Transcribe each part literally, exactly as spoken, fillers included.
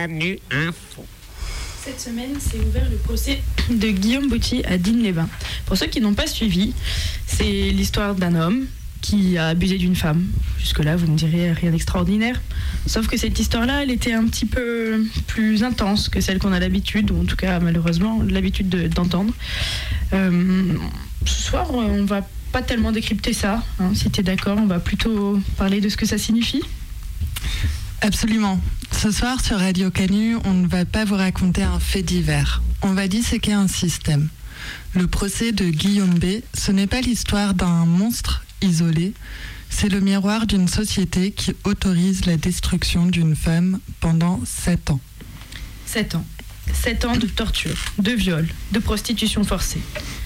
Canu Info. Cette semaine, s'est ouvert le procès de Guillaume Bouty à Digne-les-Bains. Pour ceux qui n'ont pas suivi, c'est l'histoire d'un homme qui a abusé d'une femme. Jusque-là, vous me direz rien d'extraordinaire. Sauf que cette histoire-là, elle était un petit peu plus intense que celle qu'on a l'habitude, ou en tout cas, malheureusement, l'habitude de, d'entendre. Euh, ce soir, on va pas tellement décrypter ça. Hein, si tu es d'accord, on va plutôt parler de ce que ça signifie. Absolument. Ce soir, sur Radio Canu, on ne va pas vous raconter un fait divers. On va disséquer un système. Le procès de Guillaume B, ce n'est pas l'histoire d'un monstre isolé, c'est le miroir d'une société qui autorise la destruction d'une femme pendant sept ans. Sept ans. Sept ans de torture, de viol, de prostitution forcée.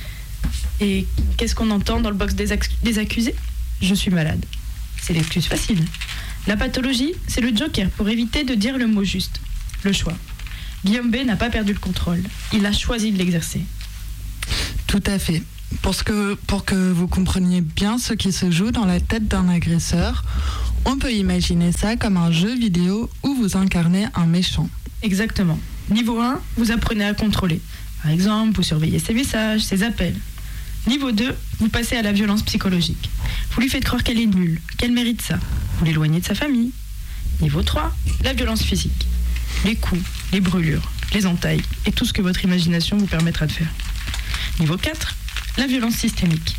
Et qu'est-ce qu'on entend dans le box des, ac- des accusés ? Je suis malade. C'est l'excuse facile. La pathologie, c'est le joker pour éviter de dire le mot juste. Le choix. Guillaume B n'a pas perdu le contrôle. Il a choisi de l'exercer. Tout à fait. Pour, ce que, pour que vous compreniez bien ce qui se joue dans la tête d'un agresseur, on peut imaginer ça comme un jeu vidéo où vous incarnez un méchant. Exactement. Niveau un, vous apprenez à contrôler. Par exemple, vous surveillez ses messages, ses appels. Niveau deux, vous passez à la violence psychologique. Vous lui faites croire qu'elle est nulle, qu'elle mérite ça. Vous l'éloignez de sa famille. Niveau trois, la violence physique. Les coups, les brûlures, les entailles et tout ce que votre imagination vous permettra de faire. Niveau quatre, la violence systémique.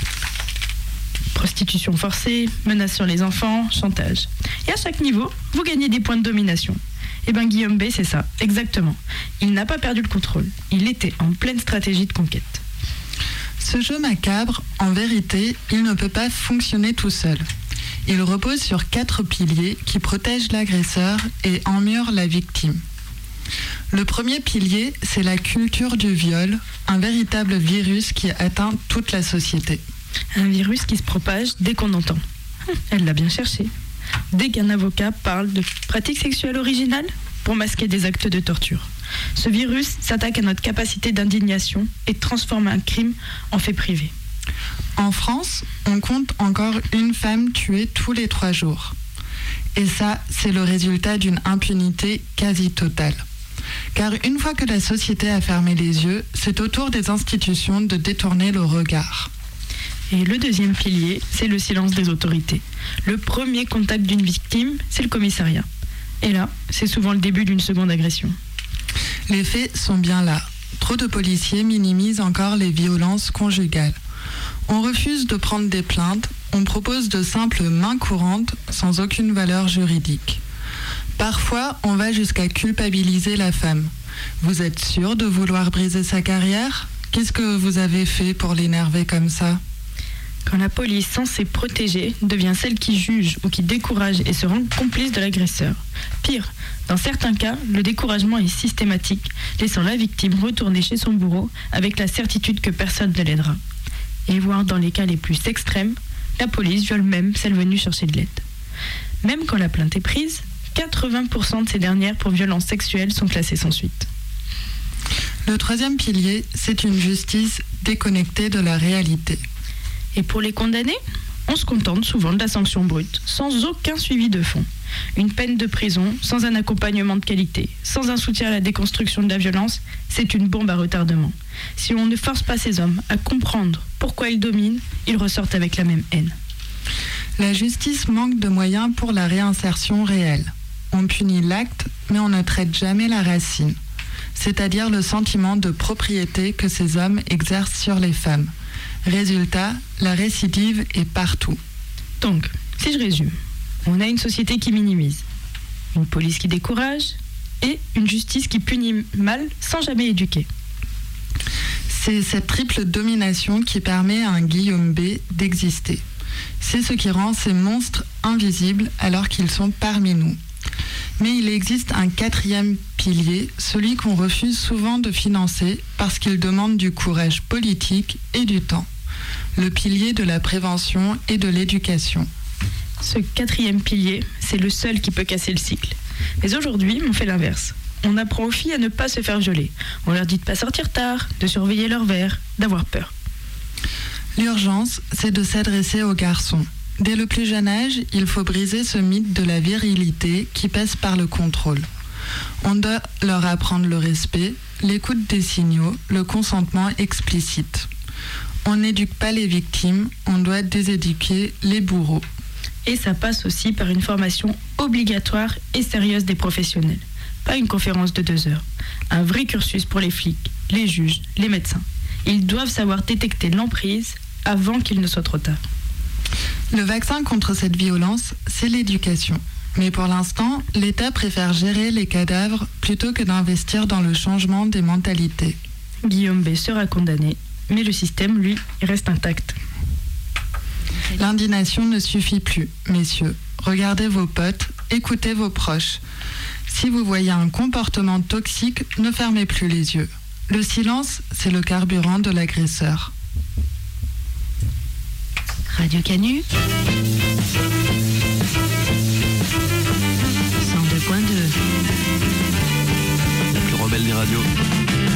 Prostitution forcée, menace sur les enfants, chantage. Et à chaque niveau, vous gagnez des points de domination. Et bien Guillaume B, c'est ça, exactement. Il n'a pas perdu le contrôle. Il était en pleine stratégie de conquête. Ce jeu macabre, en vérité, il ne peut pas fonctionner tout seul. Il repose sur quatre piliers qui protègent l'agresseur et emmurent la victime. Le premier pilier, c'est la culture du viol, un véritable virus qui atteint toute la société. Un virus qui se propage dès qu'on entend. Elle l'a bien cherché. Dès qu'un avocat parle de pratiques sexuelles originales pour masquer des actes de torture. Ce virus s'attaque à notre capacité d'indignation et transforme un crime en fait privé. En France, on compte encore une femme tuée tous les trois jours. Et ça, c'est le résultat d'une impunité quasi totale. Car une fois que la société a fermé les yeux, c'est au tour des institutions de détourner le regard. Et le deuxième pilier, c'est le silence des autorités. Le premier contact d'une victime, c'est le commissariat. Et là, c'est souvent le début d'une seconde agression. Les faits sont bien là. Trop de policiers minimisent encore les violences conjugales. On refuse de prendre des plaintes, on propose de simples mains courantes sans aucune valeur juridique. Parfois, on va jusqu'à culpabiliser la femme. Vous êtes sûr de vouloir briser sa carrière ? Qu'est-ce que vous avez fait pour l'énerver comme ça ? Quand la police censée protéger devient celle qui juge ou qui décourage et se rend complice de l'agresseur. Pire, dans certains cas, le découragement est systématique, laissant la victime retourner chez son bourreau avec la certitude que personne ne l'aidera. Et voire dans les cas les plus extrêmes, la police viole même celle venue chercher de l'aide. Même quand la plainte est prise, quatre-vingts pour cent de ces dernières pour violences sexuelles sont classées sans suite. Le troisième pilier, c'est une justice déconnectée de la réalité. Et pour les condamnés, on se contente souvent de la sanction brute, sans aucun suivi de fond. Une peine de prison, sans un accompagnement de qualité, sans un soutien à la déconstruction de la violence, c'est une bombe à retardement. Si on ne force pas ces hommes à comprendre pourquoi ils dominent, ils ressortent avec la même haine. La justice manque de moyens pour la réinsertion réelle. On punit l'acte, mais on ne traite jamais la racine, c'est-à-dire le sentiment de propriété que ces hommes exercent sur les femmes. Résultat, la récidive est partout. Donc, si je résume, on a une société qui minimise, une police qui décourage et une justice qui punit mal sans jamais éduquer. C'est cette triple domination qui permet à un Guillaume B d'exister. C'est ce qui rend ces monstres invisibles alors qu'ils sont parmi nous. Mais il existe un quatrième pilier, celui qu'on refuse souvent de financer parce qu'il demande du courage politique et du temps. Le pilier de la prévention et de l'éducation. Ce quatrième pilier, c'est le seul qui peut casser le cycle. Mais aujourd'hui, on fait l'inverse. On apprend aux filles à ne pas se faire violer. On leur dit de ne pas sortir tard, de surveiller leurs verres, d'avoir peur. L'urgence, c'est de s'adresser aux garçons. Dès le plus jeune âge, il faut briser ce mythe de la virilité qui passe par le contrôle. On doit leur apprendre le respect, l'écoute des signaux, le consentement explicite. On n'éduque pas les victimes, on doit déséduquer les bourreaux. Et ça passe aussi par une formation obligatoire et sérieuse des professionnels. Pas une conférence de deux heures. Un vrai cursus pour les flics, les juges, les médecins. Ils doivent savoir détecter l'emprise avant qu'il ne soit trop tard. Le vaccin contre cette violence, c'est l'éducation. Mais pour l'instant, l'État préfère gérer les cadavres plutôt que d'investir dans le changement des mentalités. Guillaume B sera condamné, mais le système, lui, reste intact. L'indignation ne suffit plus, messieurs. Regardez vos potes, écoutez vos proches. Si vous voyez un comportement toxique, ne fermez plus les yeux. Le silence, c'est le carburant de l'agresseur. Radio Canu cent deux point deux. La plus rebelle des radios.